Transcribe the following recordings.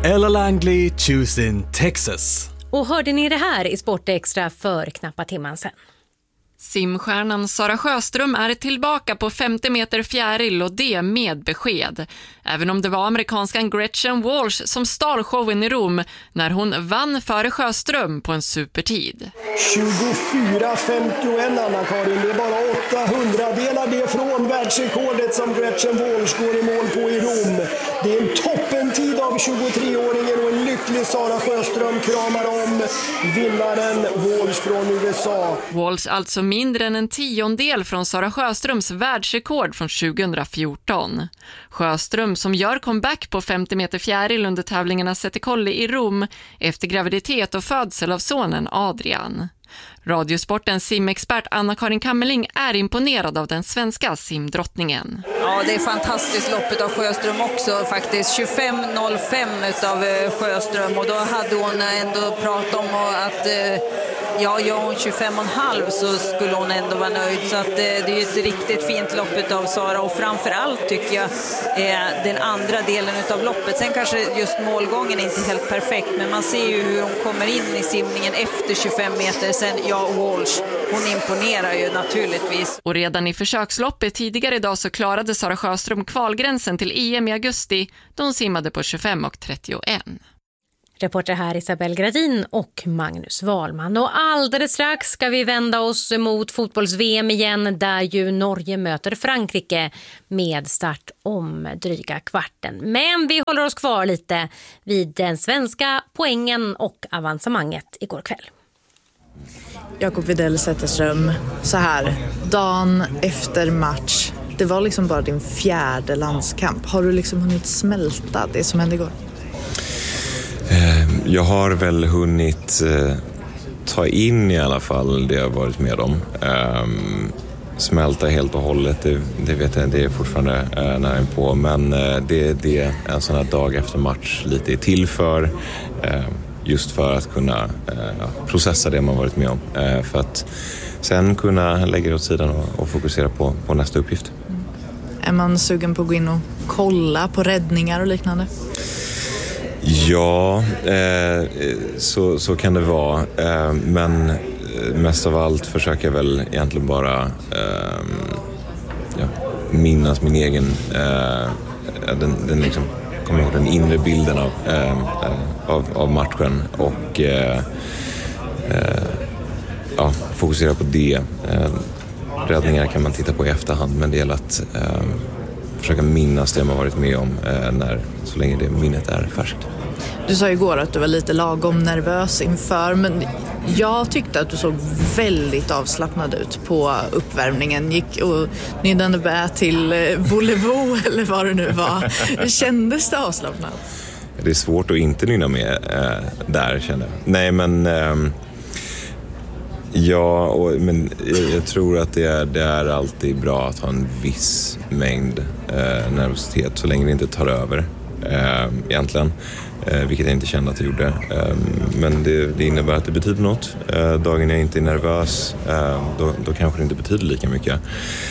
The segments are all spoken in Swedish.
Ella Langley choosing Texas. Och hörde ni det här i Sportextra för knappa timman sedan? Simstjärnan Sara Sjöström är tillbaka på 50 meter fjäril och det med besked. Även om det var amerikanskan Gretchen Walsh som stal showen i Rom när hon vann före Sjöström på en supertid. 24.51 Anna-Karin, det är bara 800-delar det från världsrekordet som Gretchen Walsh går i mål på i Rom. Det är en toppentid av 23-åringen och en lycklig Sara Sjöström kramar om vinnaren Walsh från USA. Walsh alltså mindre än en tiondel från Sara Sjöströms världsrekord från 2014. Sjöström som gör comeback på 50 meter fjäril under tävlingarna Sette Colli i Rom efter graviditet och födsel av sonen Adrian. Radiosportens simexpert Anna-Karin Kammerling är imponerad av den svenska simdrottningen. Ja, det är fantastiskt loppet av Sjöström också faktiskt. 25.05 utav Sjöström och då hade hon ändå pratat om att gör hon 25,5 så skulle hon ändå vara nöjd. Så att, det är ett riktigt fint lopp utav Sara och framförallt tycker jag den andra delen utav loppet. Sen kanske just målgången är inte helt perfekt men man ser ju hur hon kommer in i simningen efter 25 meter. Sen Walsh, hon imponerar ju naturligtvis. Och redan i försöksloppet tidigare idag så klarade Sara Sjöström kvalgränsen till EM i augusti då hon simmade på 25,31. Reporter här Isabel Gradin och Magnus Wahlman. Och alldeles strax ska vi vända oss mot fotbolls-VM igen där ju Norge möter Frankrike med start om dryga kvarten. Men vi håller oss kvar lite vid den svenska poängen och avancemanget igår kväll. Jakob Widell Zetterström, så här, dagen efter match, det var liksom bara din fjärde landskamp. Har du liksom hunnit smälta det som hände igår? Jag har väl hunnit ta in i alla fall det jag varit med om. Smälta helt och hållet, det vet jag, det är fortfarande nära på. Men det är en sån här dag efter match lite till för. Just för att kunna processa det man varit med om. För att sen kunna lägga det åt sidan och fokusera på nästa uppgift. Är man sugen på att gå in och kolla på räddningar och liknande? Ja, så kan det vara. Men mest av allt försöker jag väl egentligen bara minnas min egen... den liksom, kommer ihåg den inre bilden av matchen och fokusera på det. Räddningar kan man titta på i efterhand, men det gäller att försöka minnas det man varit med om så länge det minnet är färskt. Du sa igår att du var lite lagom nervös inför, men jag tyckte att du såg väldigt avslappnad ut på uppvärmningen. Gick och nynnade med till Volevo eller vad det nu var. Kändes det avslappnad? Det är svårt att inte nynna med där, känner jag. Nej, men men jag tror att det är alltid bra att ha en viss mängd nervositet så länge det inte tar över egentligen. Vilket jag inte kände att det gjorde. Men det innebär att det betyder något. Dagen jag inte är nervös, då kanske det inte betyder lika mycket.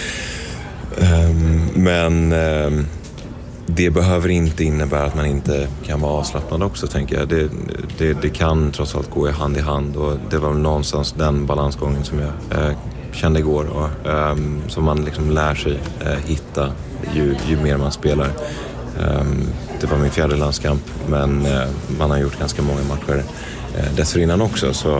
Men det behöver inte innebära att man inte kan vara avslappnad också, tänker jag. Det kan trots allt gå hand i hand. Och det var någonstans den balansgången som jag kände igår. Och som man liksom lär sig hitta ju mer man spelar. Det var min fjärde landskamp, men man har gjort ganska många matcher dessförinnan också, så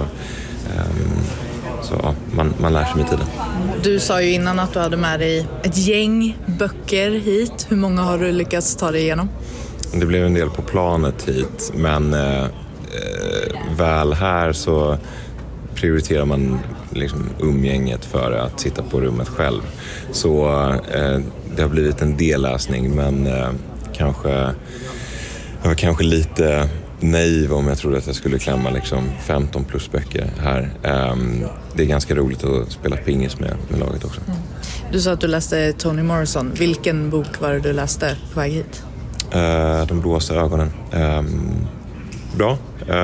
man lär sig med tiden. Du sa ju innan att du hade med dig ett gäng böcker hit. Hur många har du lyckats ta dig igenom? Det blev en del på planet hit, men väl här så prioriterar man liksom umgänget för att sitta på rummet själv. Så det har blivit en del läsning, men jag var kanske lite naiv om jag trodde att jag skulle klämma liksom 15 plus böcker här. Det är ganska roligt att spela pingis med laget också. Mm. Du sa att du läste Toni Morrison. Vilken bok var det du läste på väg hit? De blåsta ögonen. Bra.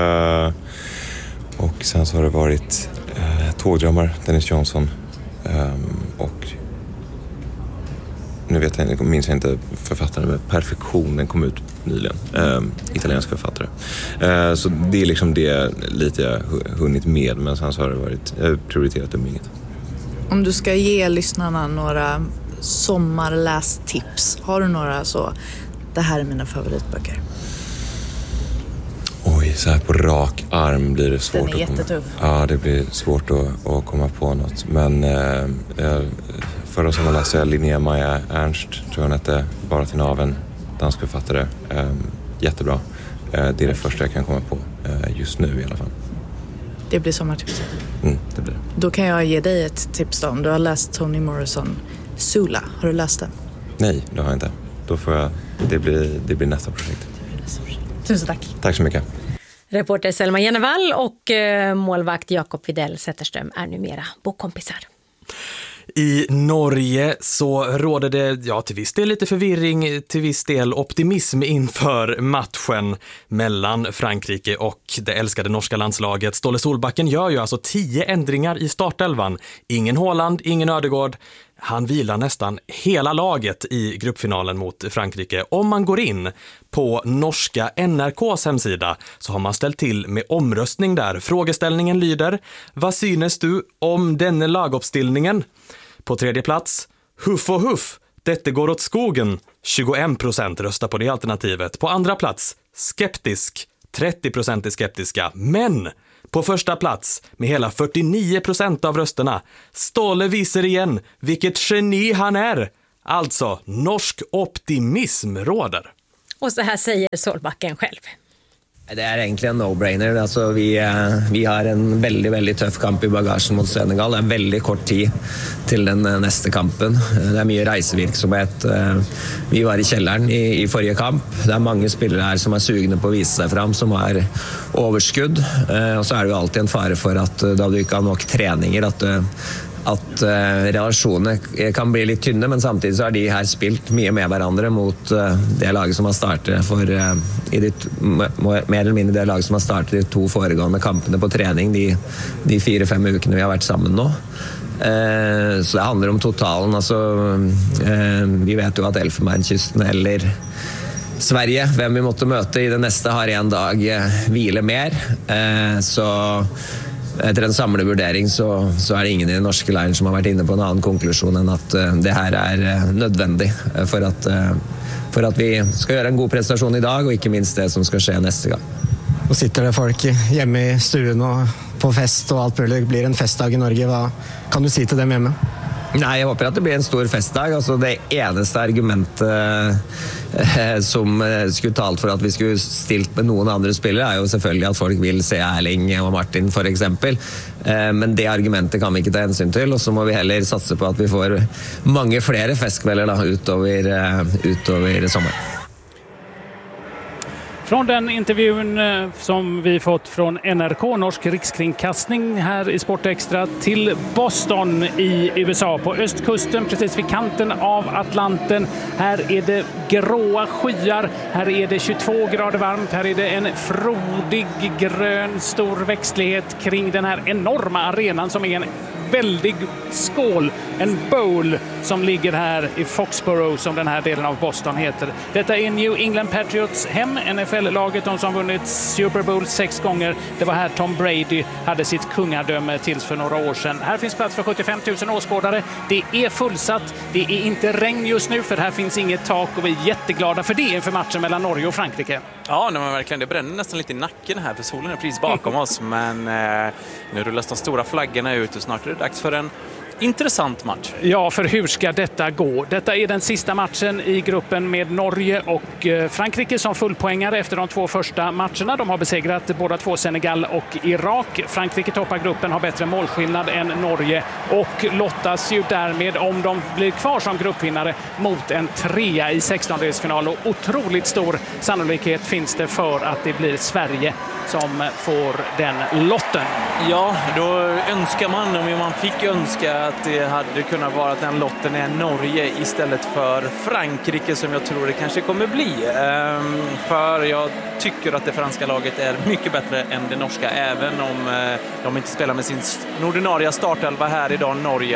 Och sen så har det varit Tågdrömmar, Dennis Johnson. Och nu minns jag inte författaren, men Perfektion, den kom ut nyligen, italiensk författare. Så det är liksom det lite jag hunnit med, men sen så har det varit prioriterat umgänget. Om du ska ge lyssnarna några sommarlästips, har du några så, det här är mina favoritböcker? Oj, så här på rak arm blir det svårt. Den är jättetuff. Ja, det blir svårt att komma på något. Men förra sommaren läste jag Linnea Maja Ernst, tror jag hon hette, Bara till naven, dansk författare. Jättebra. Det är det första jag kan komma på just nu i alla fall. Det blir sommartipset. Det blir det. Då kan jag ge dig ett tips då. Om du har läst Toni Morrison Sula, har du läst den? Nej, det har jag inte. Då får jag, det blir nästa projekt. Tusen tack. Tack så mycket. Reporter Selma Jennevall och målvakt Jakob Widell Zetterström är numera bokkompisar. I Norge så råder det till viss del lite förvirring, till viss del optimism inför matchen mellan Frankrike och det älskade norska landslaget. Ståle Solbacken gör ju alltså 10 ändringar i startelvan. Ingen Haaland, ingen Ødegaard. Han vilar nästan hela laget i gruppfinalen mot Frankrike. Om man går in på norska NRKs hemsida så har man ställt till med omröstning där. Frågeställningen lyder: vad synes du om denne laguppställningen? På tredje plats, huff och huff, detta går åt skogen. 21% röstar på det alternativet. På andra plats, skeptisk. 30% är skeptiska. Men på första plats, med hela 49% av rösterna, Ståle visar igen vilket geni han är. Alltså, norsk optimism råder. Och så här säger Solbacken själv. Det är egentligen en no-brainer. Alltså, vi har en väldigt, väldigt tuff kamp i bagagen mot Senegal. Det är väldigt kort tid till den nästa kampen. Det är mycket reisevirksomhet. Vi var i källaren i förra kamp. Det är många spelare här som är sugna på att visa sig fram, som har överskudd. Och så är det ju alltid en fara för att då du inte har nog träningar att relasjoner kan bli litt tynne, men samtidig så har de her spilt mye med hverandre mot det laget som har startet mer eller mindre det laget som har startet de 2 foregående kampene på trening de 4-5 ukene vi har vært sammen nå. Så det handler om totalen. Altså, vi vet jo at Elfenbenskysten eller Sverige, hvem vi måtte møte i det neste, har en dag hvile mer. Så etter en samlet vurdering så er det ingen i den norske leiren som har vært inne på en annen konklusjon enn at det her er nødvendig for at vi skal gjøre en god prestasjon i dag, og ikke minst det som skal skje neste gang. Nå sitter det folk hjemme i stuen og på fest og alt mulig. Det blir en festdag i Norge. Hva kan du si til dem hjemme? Nej, jag hoppas att det blir en stor festdag. Alltså det enaste argumentet som skulle talt för att vi skulle stilt med någon andra spelare är ju selvfølgelig att folk vill se Erling och Martin för exempel. Men det argumentet kan vi inte ta hänsyn till, och så må vi heller satsa på att vi får många fler festkvällar då, utöver sommaren. Från den intervjun som vi fått från NRK, norsk rikskringkastning här i Sportextra, till Boston i USA på östkusten, precis vid kanten av Atlanten. Här är det gråa skyar, här är det 22 grader varmt, här är det en frodig grön stor växtlighet kring den här enorma arenan som är en väldig skål, en bowl som ligger här i Foxborough som den här delen av Boston heter. Detta är New England Patriots hem, NFL-laget, de som vunnit Super Bowl 6 gånger. Det var här Tom Brady hade sitt kungadöme tills för några år sedan. Här finns plats för 75 000 åskådare. Det är fullsatt, det är inte regn just nu för här finns inget tak, och vi är jätteglada för det inför matchen mellan Norge och Frankrike. Ja, men verkligen, det bränner nästan lite i nacken här för solen är precis bakom oss, men nu rullas de stora flaggorna ut och snart är det dags för en intressant match. Ja, för hur ska detta gå? Detta är den sista matchen i gruppen med Norge och Frankrike som fullpoängare efter de 2 första matcherna. De har besegrat båda 2 Senegal och Irak. Frankrike toppar gruppen, har bättre målskillnad än Norge och lottas ju därmed, om de blir kvar som gruppvinnare, mot en 3 i 16-delsfinal, och otroligt stor sannolikhet finns det för att det blir Sverige som får den lotten. Ja, då önskar man, om man fick önska, att det hade kunnat vara att den lotten är Norge istället för Frankrike, som jag tror det kanske kommer bli. För jag tycker att det franska laget är mycket bättre än det norska, även om de inte spelar med sin ordinarie startelva här idag, Norge.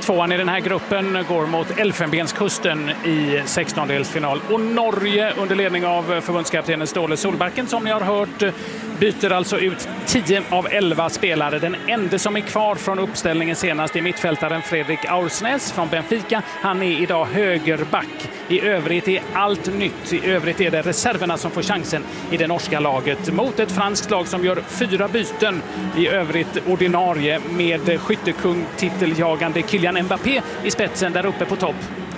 Tvåan i den här gruppen går mot Elfenbenskusten i 16-delsfinal. Och Norge under ledning av förbundskaptenen Ståle Solbacken, som ni har hört, byter alltså ut 10 av 11 spelare. Den enda som är kvar från uppställningen senast är mittfältaren Fredrik Aursnes från Benfica. Han är idag högerback. I övrigt är allt nytt. I övrigt är det reserverna som får chansen i det norska laget mot ett franskt lag som gör 4 byten. I övrigt ordinarie med skyttekung titeljagande Kylian Mbappé i spetsen där uppe på topp.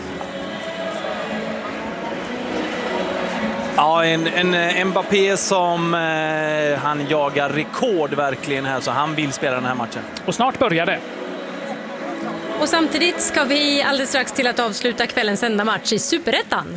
Ja, en Mbappé som han jagar rekord verkligen här, så han vill spela den här matchen. Och snart börjar det. Och samtidigt ska vi alldeles strax till att avsluta kvällens enda match i Superettan.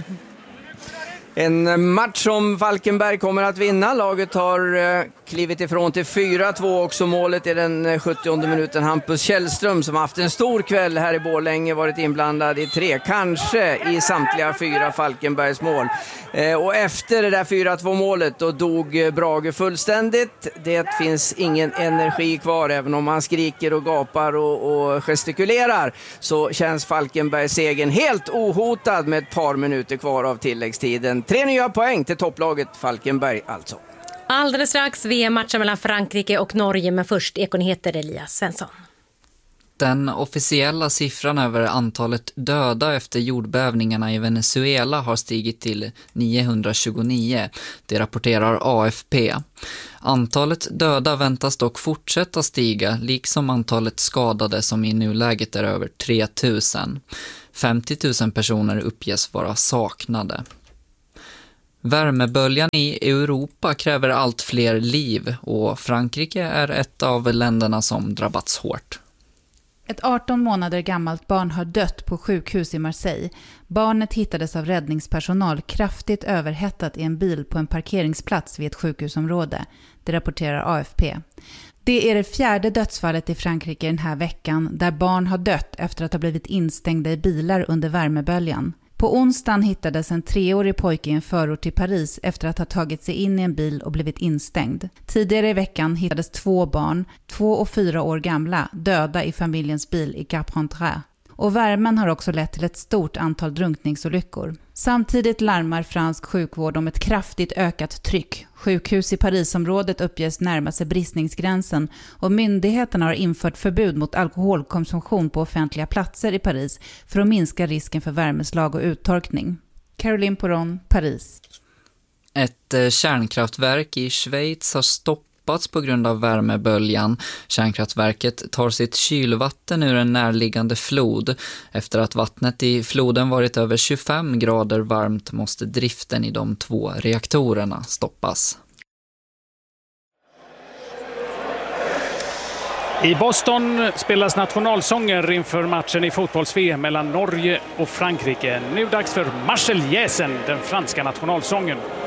En match som Falkenberg kommer att vinna. Laget har klivit ifrån till 4-2 också. Målet är den 70:e minuten. Hampus Källström som haft en stor kväll här i Borlänge, varit inblandad i 3, kanske i samtliga 4 Falkenbergs mål. Och efter det där 4-2 målet då dog Brage fullständigt. Det finns ingen energi kvar, även om man skriker och gapar och gestikulerar, så känns Falkenbergs segern helt ohotad med ett par minuter kvar av tilläggstiden. 3 nya poäng till topplaget Falkenberg alltså. Alldeles strax VM-matchen mellan Frankrike och Norge, men först Ekonyheter Elias Svensson. Den officiella siffran över antalet döda efter jordbävningarna i Venezuela har stigit till 929. Det rapporterar AFP. Antalet döda väntas dock fortsätta stiga, liksom antalet skadade som i nuläget är över 3000. 50 000 personer uppges vara saknade. Värmeböljan i Europa kräver allt fler liv och Frankrike är ett av länderna som drabbats hårt. Ett 18 månader gammalt barn har dött på sjukhus i Marseille. Barnet hittades av räddningspersonal kraftigt överhettat i en bil på en parkeringsplats vid ett sjukhusområde. Det rapporterar AFP. Det är det 4:e dödsfallet i Frankrike den här veckan där barn har dött efter att ha blivit instängda i bilar under värmeböljan. På onsdagen hittades en 3-årig pojke i en förort till Paris efter att ha tagit sig in i en bil och blivit instängd. Tidigare i veckan hittades 2 barn, 2 och 4 år gamla, döda i familjens bil i Cap-Rentrée. Och värmen har också lett till ett stort antal drunkningsolyckor. Samtidigt larmar fransk sjukvård om ett kraftigt ökat tryck. Sjukhus i Parisområdet uppges närma sig bristningsgränsen och myndigheterna har infört förbud mot alkoholkonsumtion på offentliga platser i Paris för att minska risken för värmeslag och uttorkning. Caroline Poron, Paris. Ett kärnkraftverk i Schweiz har stoppats på grund av värmeböljan. Kärnkraftverket tar sitt kylvatten ur en närliggande flod. Efter att vattnet i floden varit över 25 grader varmt måste driften i de 2 reaktorerna stoppas. I Boston spelas nationalsånger inför matchen i fotbolls-VM mellan Norge och Frankrike. Nu dags för Marseljäsen, den franska nationalsången.